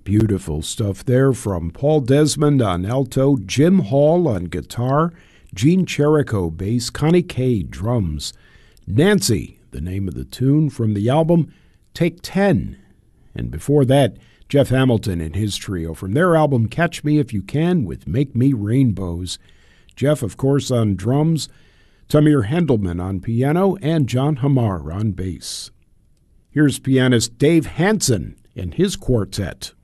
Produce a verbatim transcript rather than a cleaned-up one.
Beautiful stuff there from Paul Desmond on alto, Jim Hall on guitar, Gene Cherico bass, Connie Kay drums. Nancy, the name of the tune from the album Take Ten. And before that, Jeff Hamilton and his trio from their album Catch Me If You Can with Make Me Rainbows. Jeff, of course, on drums, Tamir Hendelman on piano, and John Hamar on bass. Here's pianist Dave Hansen and his quartet.